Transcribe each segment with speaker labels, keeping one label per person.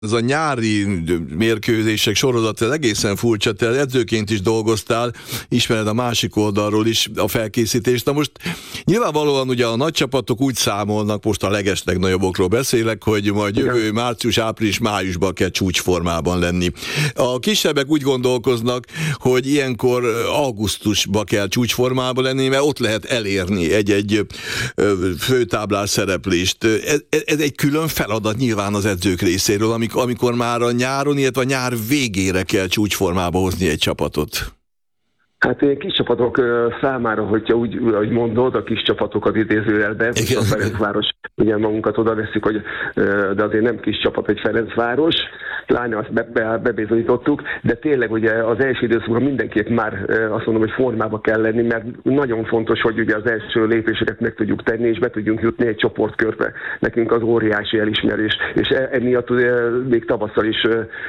Speaker 1: Ez a nyári mérkőzések sorozat, ez egészen furcsa, te edzőként is dolgoztál, ismered a másik oldalról is a felkészítést. Na most nyilvánvalóan ugye a nagy csapatok úgy számolnak, most a legeslegnagyobbokról beszélek, hogy majd jövő március, április, májusban kell csúcsformában lenni. A kisebbek úgy gondolkoznak, hogy ilyenkor augusztusban kell csúcsformában lenni, mert ott lehet elérni egy főtáblás szereplést. Ez egy külön feladat nyilván az edzők részéről, amikor már a nyáron, illetve a nyár végére kell csúcsformába hozni egy csapatot.
Speaker 2: Hát kis csapatok számára, hogyha úgy, ahogy mondod, a kis csapatokat idézőjelben, a Ferencváros, ugye magunkat oda veszik, hogy, de azért nem kis csapat egy Ferencváros, pláne azt bebizonyítottuk, de tényleg ugye az első időszakban mindenképp már azt mondom, hogy formába kell lenni, mert nagyon fontos, hogy ugye az első lépéseket meg tudjuk tenni, és be tudjunk jutni egy csoportkörbe. Nekünk az óriási elismerés, és emiatt még tavasszal is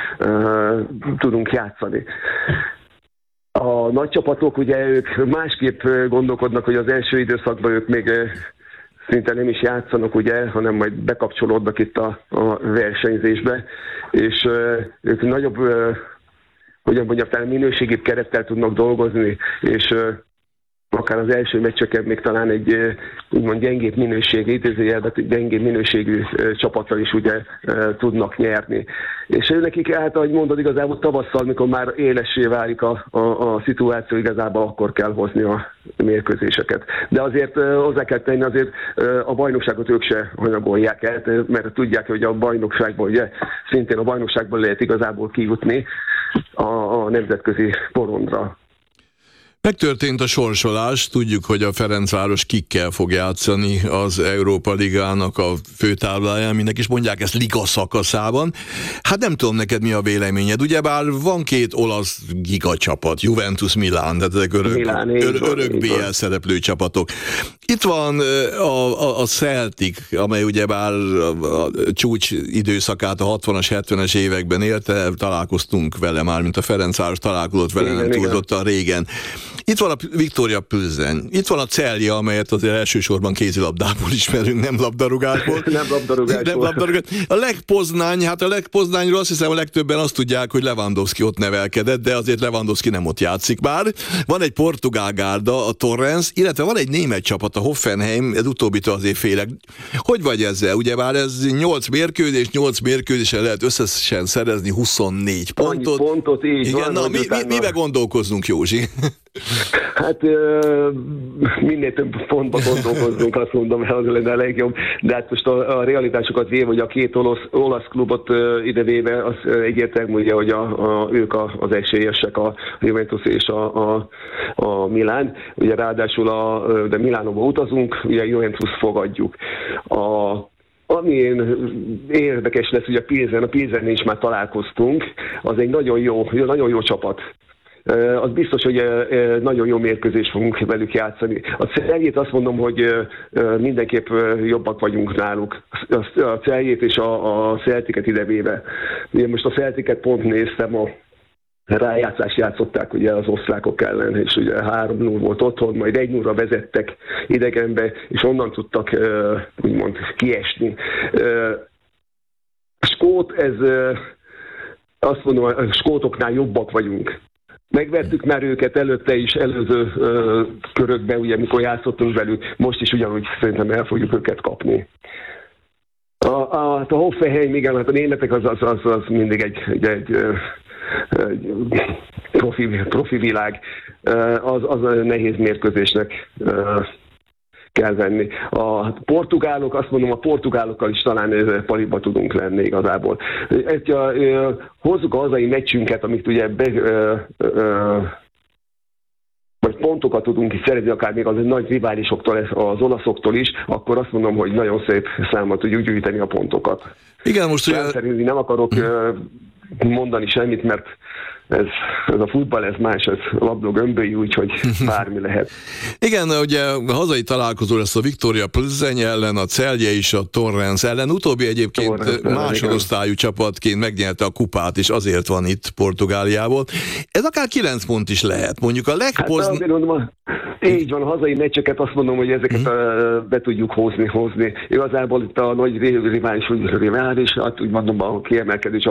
Speaker 2: tudunk játszani. A nagy csapatok, ugye ők másképp gondolkodnak, hogy az első időszakban ők még szinte nem is játszanak, ugye, hanem majd bekapcsolódnak itt a versenyzésbe, és ők nagyobb, hogyan mondjam, talán minőségibb kerettel tudnak dolgozni, és akár az első meccseken még talán egy úgymond gyengébb minőségű, idézőjelben gyengébb minőségű csapattal is ugye tudnak nyerni. És nekik hát, ahogy mondod, igazából tavasszal, mikor már élessé válik a szituáció, igazából akkor kell hozni a mérkőzéseket. De azért hozzá kell tenni, azért a bajnokságot ők se hanyagolják el, mert tudják, hogy a bajnokságból, ugye szintén a bajnokságból lehet igazából kijutni a nemzetközi porondra.
Speaker 1: Megtörtént a sorsolás, tudjuk, hogy a Ferencváros kikkel fog játszani az Európa Ligának a főtábláján, mindenki is mondják ezt liga szakaszában. Hát nem tudom neked mi a véleményed, ugyebár van két olasz gigacsapat, Juventus, Milán, tehát ezek örök BL szereplő csapatok. Itt van a Celtic, amely ugyebár a csúcs időszakát a 60-as, 70-es években élte, találkoztunk vele már, mint a Ferencváros találkozott vele, nem túlzottan régen. Itt van a Viktória Plzen, itt van a Celje, amelyet azért elsősorban kézilabdából ismerünk, nem labdarúgásból.
Speaker 2: Nem labdarúgásból.
Speaker 1: A Lech Poznányról azt hiszem a legtöbben azt tudják, hogy Lewandowski ott nevelkedett, de azért Lewandowski nem ott játszik már. Van egy portugál gárda, a Torrens, illetve van egy német csapat, a Hoffenheim, ez utóbbitől azért félek. Hogy vagy ezzel? Ugyebár ez 8 mérkőzésen lehet összesen szerezni 24 pontot.
Speaker 2: Annyi pontot, így
Speaker 1: igen,
Speaker 2: van.
Speaker 1: Mibe gondolkozzunk, Józsi?
Speaker 2: Hát minél több pontba gondolkozzunk, azt mondom, az lenne a legjobb. De hát most a realitásokat véve, hogy a két olasz klubot idevéve, az egyértelmű, ugye, hogy ők az esélyesek, a Juventus és a Milán. Ugye ráadásul de Milánóba utazunk, ugye a Juventus fogadjuk. Ami érdekes lesz, hogy a Pilsennél is már találkoztunk, az egy nagyon jó csapat. Az biztos, hogy nagyon jó mérkőzés fogunk velük játszani. A Celjét azt mondom, hogy mindenképp jobbak vagyunk náluk. A Celjét és a Celticet idevéve. Ugye most a Celticet pont néztem, a rájátszást játszották ugye az osztrákok ellen, és ugye 3-0 volt otthon, majd 1-0-ra vezettek idegenbe, és onnan tudtak úgymond kiesni. Skót, azt mondom, a skótoknál jobbak vagyunk. Megvertük már őket előtte is, előző körökben, ugye, mikor játszottunk velük, most is ugyanúgy szerintem el fogjuk őket kapni. A Hoffenheim, igen, hát a németek az mindig egy profi világ, az nehéz mérkőzésnek kell venni. A portugálok, azt mondom, a portugálokkal is talán paliba tudunk lenni igazából. Hozzuk a hazai meccsünket, amit ugye vagy pontokat tudunk is szerezni, akár még az nagy riválisoktól, az olaszoktól is, akkor azt mondom, hogy nagyon szép számmal tudjuk gyűjteni a pontokat.
Speaker 1: Igen, most
Speaker 2: nem akarok mondani semmit, mert ez a futball, ez más, ez labda gömbölyű, úgyhogy bármi lehet.
Speaker 1: Igen, ugye a hazai találkozó lesz a Viktória Plzeň ellen, a Celje és a Torrens ellen. Utóbbi egyébként másodosztályú csapatként megnyerte a kupát, és azért van itt Portugáliából. Ez akár 9 pont is lehet. Mondjuk a
Speaker 2: így van, a hazai meccseket azt mondom, hogy ezeket be tudjuk hozni. Igazából itt a nagy rivális, hát úgy mondom, a kiemelkedő